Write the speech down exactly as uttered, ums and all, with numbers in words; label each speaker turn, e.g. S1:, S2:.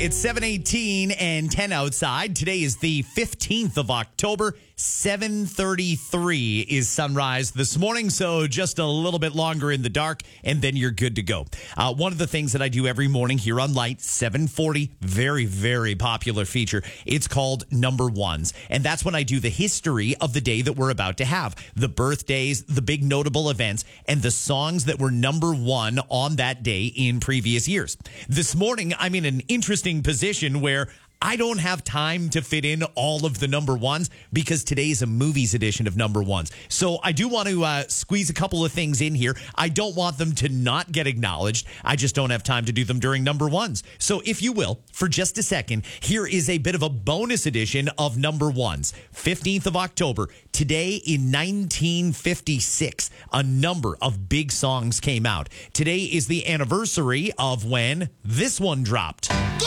S1: It's seven eighteen and ten outside. Today is the fifteenth of October. seven thirty-three is sunrise this morning, so just a little bit longer in the dark, and then you're good to go. Uh, one of the things that I do every morning here on Light, seven forty, very, very popular feature. It's called Number Ones, and that's when I do the history of the day that we're about to have. The birthdays, the big notable events, and the songs that were number one on that day in previous years. This morning, I'm in an interesting position where I don't have time to fit in all of the number ones because today is a movies edition of number ones. So I do want to uh, squeeze a couple of things in here. I don't want them to not get acknowledged. I just don't have time to do them during number ones. So if you will, for just a second, here is a bit of a bonus edition of number ones. fifteenth of October, today in nineteen fifty-six, a number of big songs came out. Today is the anniversary of when this one dropped.